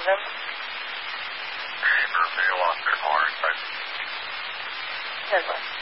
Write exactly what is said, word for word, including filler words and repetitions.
him? He never may have lost their heart, but... Never.